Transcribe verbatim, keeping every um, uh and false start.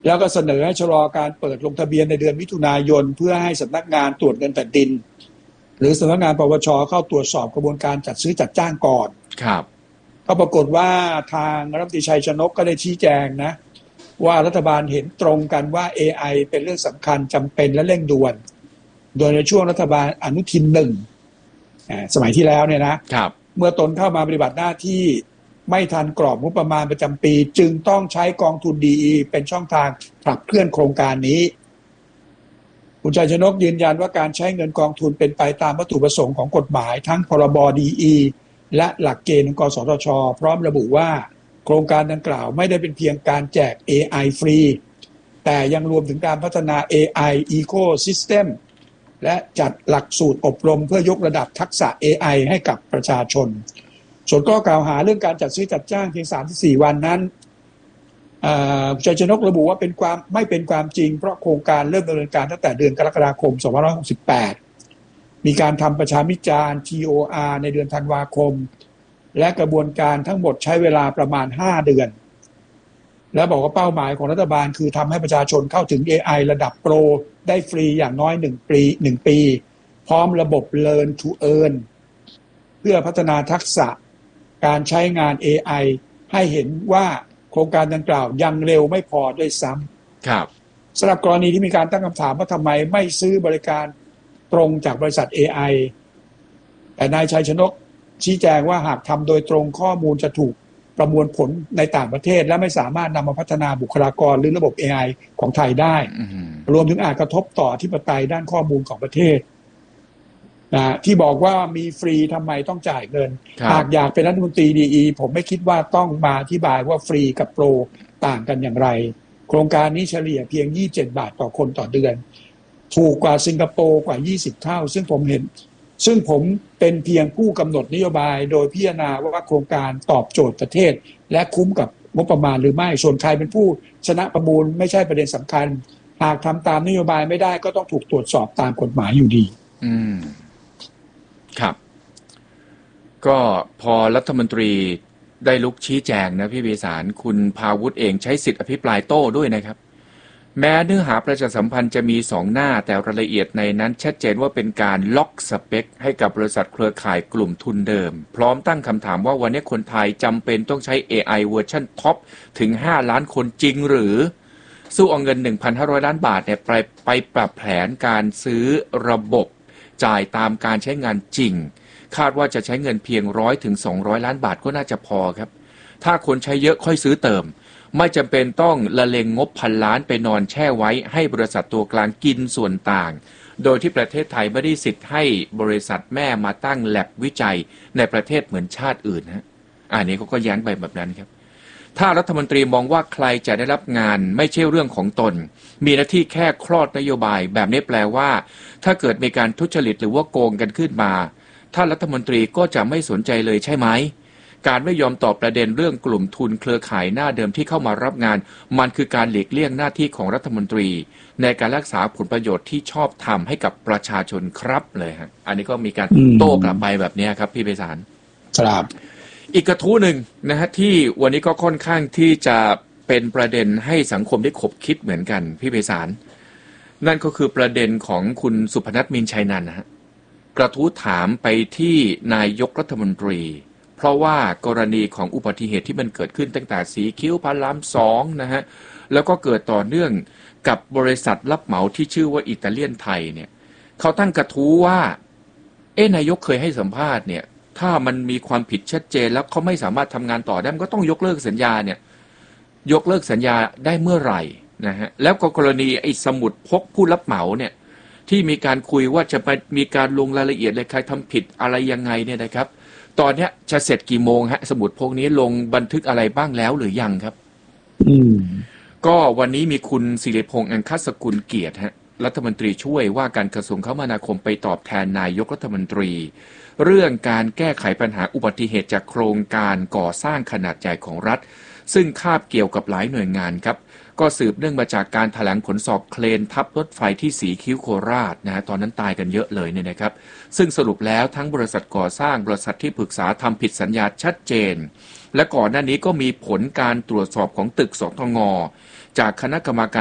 แล้วก็เสนอให้ชะลอการเปิดลงทะเบียนในเดือนมิถุนายนเพื่อให้สำนักงานตรวจเงินแผ่นดินหรือสำนักงานปปช.เข้าตรวจสอบกระบวนการจัดซื้อจัดจ้างก่อนครับก็ปรากฏว่าทางรัฐมนตรีชัยชนกก็ได้ชี้แจงนะว่ารัฐบาลเห็นตรงกันว่า เอ ไอ เป็นเรื่องสำคัญจำเป็นและเร่งด่วนโดยในช่วงรัฐบาลอนุทินหนึ่งสมัยที่แล้วเนี่ยนะครับเมื่อตนเข้ามาปฏิบัติหน้าที่ไม่ทันกรอบงบประมาณประจำปีจึงต้องใช้กองทุน ดี อี เป็นช่องทางขับเคลื่อนโครงการนี้คุณชัยชนกยืนยันว่าการใช้เงินกองทุนเป็นไปตามวัตถุประสงค์ของกฎหมายทั้งพรบ ดี อี และหลักเกณฑ์ของกสทช.พร้อมระบุว่าโครงการดังกล่าวไม่ได้เป็นเพียงการแจก เอ ไอ ฟรีแต่ยังรวมถึงการพัฒนา เอ ไอ Ecosystem และจัดหลักสูตรอบรมเพื่อยกระดับทักษะ เอ ไอ ให้กับประชาชนส่วนข้อกล่าวหาเรื่องการจัดซื้อจัดจ้างเพียง สามถึงสี่ วันนั้นชัยชนกระบุว่าเป็นความไม่เป็นความจริงเพราะโครงการเริ่มดำเนินการตั้งแต่เดือนกรกฎาคมสองพันห้าร้อยหกสิบแปดมีการทำประชาพิจารณ์ ที โอ อาร์ ในเดือนธันวาคมและกระบวนการทั้งหมดใช้เวลาประมาณห้าเดือนและบอกว่าเป้าหมายของรัฐบาลคือทำให้ประชาชนเข้าถึง เอ ไอ ระดับโปรได้ฟรีอย่างน้อยหนึ่งปีหนึ่งปีพร้อมระบบ Learn to Earn เพื่อพัฒนาทักษะการใช้งาน เอ ไอ ให้เห็นว่าโครงการดังกล่าวยังเร็วไม่พอด้วยซ้ำครับสำหรับกรณีที่มีการตั้งคำถามว่าทำไมไม่ซื้อบริการตรงจากบริษัท เอ ไอ แต่นายชัยชนกชี้แจงว่าหากทำโดยตรงข้อมูลจะถูกประมวลผลในต่างประเทศและไม่สามารถนำมาพัฒนาบุคลากรหรือระบบ เอ ไอ ของไทยได้ mm-hmm. รวมถึงอาจกระทบต่ออธิปไตยด้านข้อมูลของประเทศนะที่บอกว่ามีฟรีทำไมต้องจ่ายเงินหากอยากเป็นรัฐมนตรี ดี อี ผมไม่คิดว่าต้องมาอธิบายว่าฟรีกับโปรต่างกันอย่างไรโครงการนี้เฉลี่ยเพียงยี่สิบเจ็ดบาทต่อคนต่อเดือนถูกกว่าสิงคโปร์กว่ายี่สิบเท่าซึ่งผมเห็นซึ่งผมเป็นเพียงผู้กำหนดนโยบายโดยพิจารณาว่าโครงการตอบโจทย์ประเทศและคุ้มกับงบประมาณหรือไม่ส่วนใครเป็นผู้ชนะประมูลไม่ใช่ประเด็นสำคัญหากทำตามนโยบายไม่ได้ก็ต้องถูกตรวจสอบตามกฎหมายอยู่ดีอืมครับก็พอรัฐมนตรีได้ลุกชี้แจงนะพี่เบสารคุณภาวุฒิเองใช้สิทธิอภิปรายโต้ด้วยนะครับแม้เนื้อหาประชาสัมพันธ์จะมีสองหน้าแต่รายละเอียดในนั้นชัดเจนว่าเป็นการล็อกสเปคให้กับบริษัทเครือข่ายกลุ่มทุนเดิมพร้อมตั้งคำถามว่าวันนี้คนไทยจำเป็นต้องใช้ เอ ไอ เวอร์ชันท็อปถึงห้าล้านคนจริงหรือสู้เอาเงิน หนึ่งพันห้าร้อย ล้านบาทเนี่ยไปไปปรับแผนการซื้อระบบจ่ายตามการใช้งานจริงคาดว่าจะใช้เงินเพียงหนึ่งร้อยถึงสองร้อยล้านบาทก็น่าจะพอครับถ้าคนใช้เยอะค่อยซื้อเติมไม่จำเป็นต้องละเลงงบพันล้านไปนอนแช่ไว้ให้บริษัทตัวกลางกินส่วนต่างโดยที่ประเทศไทยไม่ได้สิทธิ์ให้บริษัทแม่มาตั้งแลบวิจัยในประเทศเหมือนชาติอื่นฮะอันนี้เขาก็แย้งไปแบบนั้นครับถ้ารัฐมนตรีมองว่าใครจะได้รับงานไม่ใช่เรื่องของตนมีหน้าที่แค่คลอดนโยบายแบบนี้แปลว่าถ้าเกิดมีการทุจริตหรือว่าโกงกันขึ้นมาท่านรัฐมนตรีก็จะไม่สนใจเลยใช่ไหมการไม่ยอมตอบประเด็นเรื่องกลุ่มทุนเครือข่ายหน้าเดิมที่เข้ามารับงานมันคือการหลีกเลี่ยงหน้าที่ของรัฐมนตรีในการรักษาผลประโยชน์ที่ชอบทำให้กับประชาชนครับเลยฮะอันนี้ก็มีการโต้กลับไปแบบนี้ครับพี่ไพศาลครับอีกกระทู้หนึ่งนะฮะที่วันนี้ก็ค่อนข้างที่จะเป็นประเด็นให้สังคมได้ขบคิดเหมือนกันพี่ไพศาลนั่นก็คือประเด็นของคุณสุพนัส มีนชัยนันท์นะฮะกระทู้ถามไปที่นายกรัฐมนตรีเพราะว่ากรณีของอุบัติเหตุที่มันเกิดขึ้นตั้งแต่สีคิ้วพระรามสองนะฮะแล้วก็เกิดต่อเนื่องกับบริษัทรับเหมาที่ชื่อว่าอิตาเลียนไทยเนี่ยเขาตั้งกระทู้ว่าเอ๊ะนายกเคยให้สัมภาษณ์เนี่ยถ้ามันมีความผิดชัดเจนแล้วเขาไม่สามารถทำงานต่อได้มันก็ต้องยกเลิกสัญญาเนี่ยยกเลิกสัญญาได้เมื่อไหร่นะฮะแล้วก็กรณีไอ้สมุดพกผู้รับเหมาเนี่ยที่มีการคุยว่าจะไปมีการลงรายละเอียดเลยใครทำผิดอะไรยังไงเนี่ยนะครับตอนนี้จะเสร็จกี่โมงฮะสมุดพกนี้ลงบันทึกอะไรบ้างแล้วหรือยังครับอืมก็วันนี้มีคุณศิริพงษ์อังคสกุลเกียรติฮะรัฐมนตรีช่วยว่าการกระทรวงคมนาคมไปตอบแทนนายกรัฐมนตรีเรื่องการแก้ไขปัญหาอุบัติเหตุจากโครงการก่อสร้างขนาดใหญ่ของรัฐซึ่งคาบเกี่ยวกับหลายหน่วยงานครับก็สืบเนื่องมาจากการแถลงผลสอบเคลนทับรถไฟที่สีคิ้วโคราชนะตอนนั้นตายกันเยอะเลยเนี่ยนะครับซึ่งสรุปแล้วทั้งบริษัทก่อสร้างบริษัทที่ปรึกษาทำผิดสัญญาชัดเจนและก่อนหน้านี้ก็มีผลการตรวจสอบของตึกสตงจากคณะกรรมการ